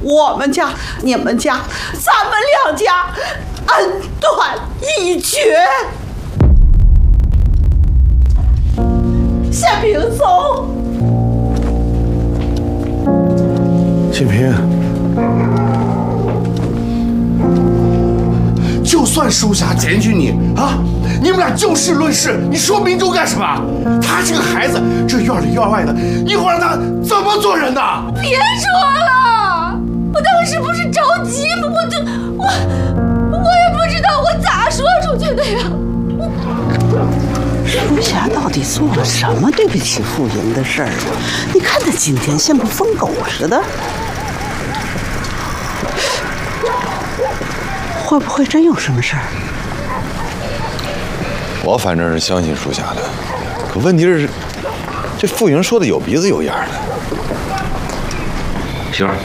我们家、你们家，咱们两家恩断义绝。宪平，走。 宪平，就算书霞检举你啊，你们俩就事论事，你说明州干什么？他是个孩子，这院里院外的，以后让他怎么做人呢？ 别说了，我当时不是着急吗？我也不知道我咋说出去的呀。 书霞到底做了什么对不起傅莹的事儿啊？你看她今天像个疯狗似的，会不会真有什么事儿？ 我反正是相信书霞的，可问题是，这傅莹说的有鼻子有眼的。 媳妇儿，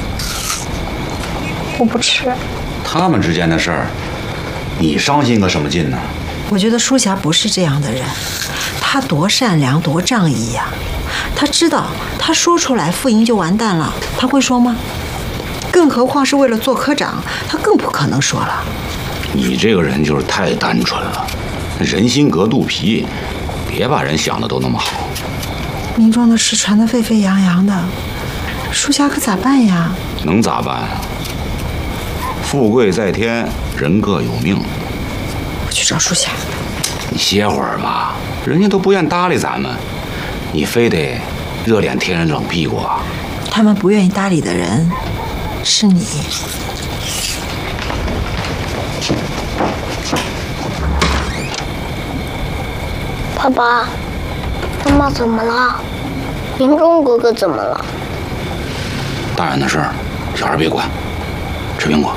我不吃。 他们之间的事儿，你伤心个什么劲呢？ 我觉得书霞不是这样的人，她多善良多仗义呀！她知道，她说出来傅莹就完蛋了，她会说吗？更何况是为了做科长，她更不可能说了。 你这个人就是太单纯了，人心隔肚皮，别把人想的都那么好。 民众的事传得沸沸扬扬的，书霞可咋办呀？ 能咋办？富贵在天，人各有命。 我去找书霞。 你歇会儿吧，人家都不愿搭理咱们，你非得热脸贴人冷屁股啊？ 他们不愿意搭理的人是你。 爸爸，妈妈怎么了？明忠哥哥怎么了？ 大人的事儿，小孩别管，吃苹果。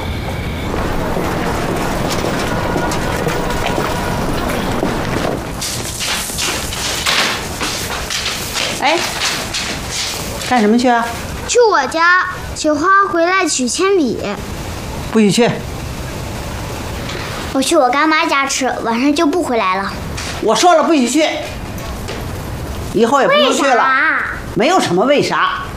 哎，干什么去啊？ 去我家，雪花回来取铅笔。 不许去！ 我去我干妈家吃，晚上就不回来了。 我说了不许去，以后也不能去了。 为啥？ 没有什么为啥。